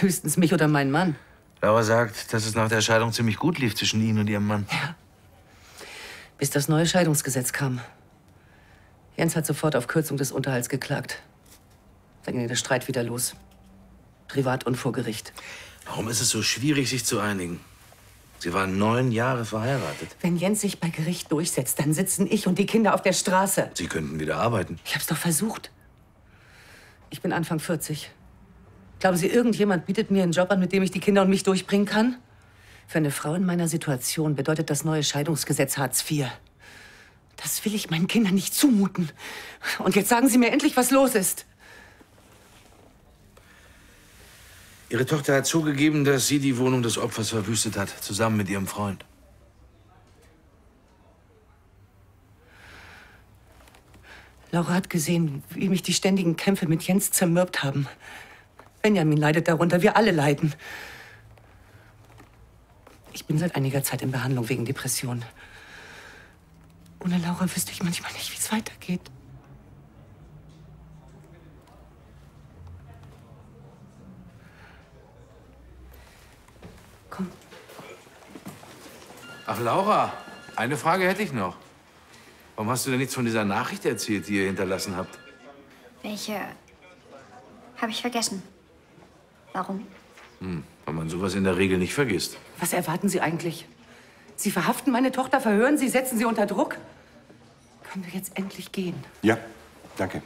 höchstens mich oder meinen Mann. Laura sagt, dass es nach der Scheidung ziemlich gut lief zwischen Ihnen und Ihrem Mann. Ja. Bis das neue Scheidungsgesetz kam. Jens hat sofort auf Kürzung des Unterhalts geklagt. Dann ging der Streit wieder los. Privat und vor Gericht. Warum ist es so schwierig, sich zu einigen? Sie waren 9 Jahre verheiratet. Wenn Jens sich bei Gericht durchsetzt, dann sitzen ich und die Kinder auf der Straße. Sie könnten wieder arbeiten. Ich hab's doch versucht. Ich bin Anfang 40. Glauben Sie, irgendjemand bietet mir einen Job an, mit dem ich die Kinder und mich durchbringen kann? Für eine Frau in meiner Situation bedeutet das neue Scheidungsgesetz Hartz IV. Das will ich meinen Kindern nicht zumuten. Und jetzt sagen Sie mir endlich, was los ist. Ihre Tochter hat zugegeben, dass sie die Wohnung des Opfers verwüstet hat, zusammen mit ihrem Freund. Laura hat gesehen, wie mich die ständigen Kämpfe mit Jens zermürbt haben. Benjamin leidet darunter, wir alle leiden. Ich bin seit einiger Zeit in Behandlung wegen Depression. Ohne Laura wüsste ich manchmal nicht, wie es weitergeht. Komm. Ach, Laura, eine Frage hätte ich noch. Warum hast du denn nichts von dieser Nachricht erzählt, die ihr hinterlassen habt? Welche? Habe ich vergessen. Warum? Weil man sowas in der Regel nicht vergisst. Was erwarten Sie eigentlich? Sie verhaften meine Tochter, verhören Sie, setzen Sie unter Druck? Können wir jetzt endlich gehen? Ja, danke.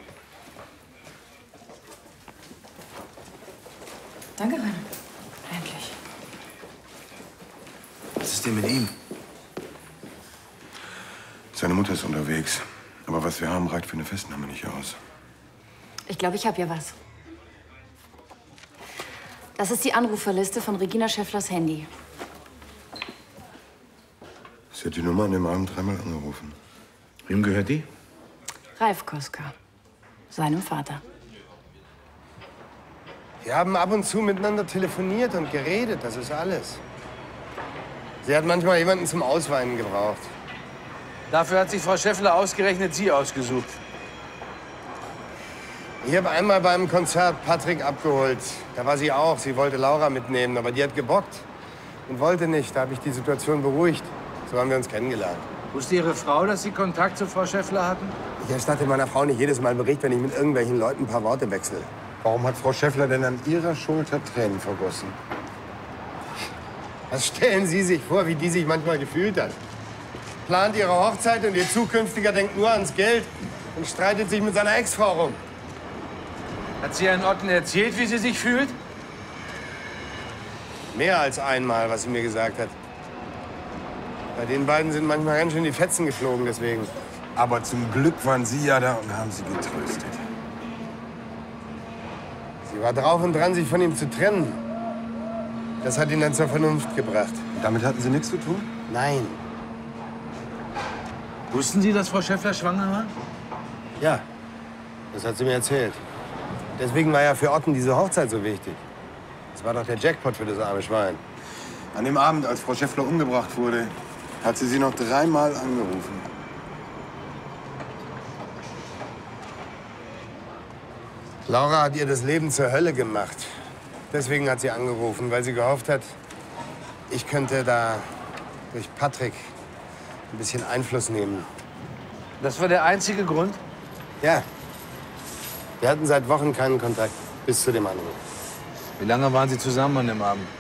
Danke, Rainer. Endlich. Was ist denn mit ihm? Seine Mutter ist unterwegs. Aber was wir haben, reicht für eine Festnahme nicht aus. Ich glaube, ich habe ja was. Das ist die Anruferliste von Regina Schäfflers Handy. Sie hat die Nummer an dem Abend 3-mal angerufen. Wem gehört die? Ralf Koska, seinem Vater. Wir haben ab und zu miteinander telefoniert und geredet, das ist alles. Sie hat manchmal jemanden zum Ausweinen gebraucht. Dafür hat sich Frau Schäffler ausgerechnet Sie ausgesucht. Ich habe einmal beim Konzert Patrick abgeholt. Da war sie auch. Sie wollte Laura mitnehmen, aber die hat gebockt und wollte nicht. Da habe ich die Situation beruhigt. So haben wir uns kennengelernt. Wusste Ihre Frau, dass Sie Kontakt zu Frau Schäffler hatten? Ich erstatte meiner Frau nicht jedes Mal Bericht, wenn ich mit irgendwelchen Leuten ein paar Worte wechsle. Warum hat Frau Schäffler denn an Ihrer Schulter Tränen vergossen? Was stellen Sie sich vor, wie die sich manchmal gefühlt hat? Plant ihre Hochzeit und ihr Zukünftiger denkt nur ans Geld und streitet sich mit seiner Ex-Frau rum. Hat sie Herrn Otten erzählt, wie sie sich fühlt? Mehr als einmal, was sie mir gesagt hat. Bei den beiden sind manchmal ganz schön die Fetzen geflogen, deswegen. Aber zum Glück waren Sie ja da und haben sie getröstet. Sie war drauf und dran, sich von ihm zu trennen. Das hat ihn dann zur Vernunft gebracht. Und damit hatten Sie nichts zu tun? Nein. Wussten Sie, dass Frau Schäffler schwanger war? Ja, das hat sie mir erzählt. Deswegen war ja für Otten diese Hochzeit so wichtig. Das war doch der Jackpot für das arme Schwein. An dem Abend, als Frau Schäffler umgebracht wurde, hat sie noch 3-mal angerufen. Laura hat ihr das Leben zur Hölle gemacht. Deswegen hat sie angerufen, weil sie gehofft hat, ich könnte da durch Patrick ein bisschen Einfluss nehmen. Das war der einzige Grund? Ja. Wir hatten seit Wochen keinen Kontakt, bis zu dem Anruf. Wie lange waren Sie zusammen an dem Abend?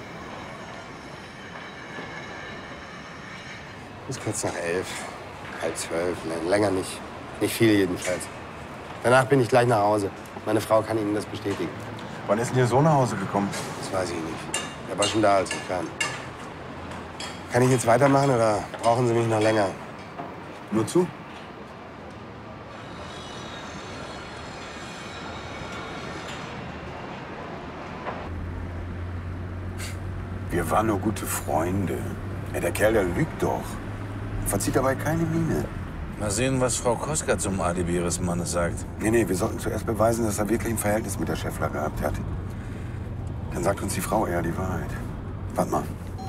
Bis kurz nach 11, halb 12, nein, länger nicht. Nicht viel jedenfalls. Danach bin ich gleich nach Hause. Meine Frau kann Ihnen das bestätigen. Wann ist denn Ihr Sohn nach Hause gekommen? Das weiß ich nicht. Er war schon da, als ich kam. Kann ich jetzt weitermachen oder brauchen Sie mich noch länger? Nur zu. Wir waren nur gute Freunde. Ja, der Kerl, der lügt doch. Verzieht dabei keine Miene. Mal sehen, was Frau Koska zum Alibi Ihres Mannes sagt. Nee, wir sollten zuerst beweisen, dass er wirklich ein Verhältnis mit der Schäffler gehabt hat. Dann sagt uns die Frau eher die Wahrheit. Warte mal.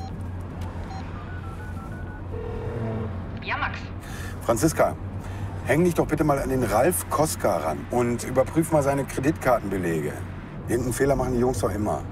Ja, Max. Franziska, häng dich doch bitte mal an den Ralf Koska ran und überprüf mal seine Kreditkartenbelege. Irgendeinen Fehler machen die Jungs doch immer.